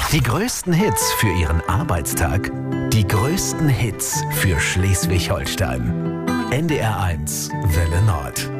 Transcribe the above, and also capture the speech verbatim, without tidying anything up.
Die größten Hits für Ihren Arbeitstag, die größten Hits für Schleswig-Holstein. N D R eins Welle Nord.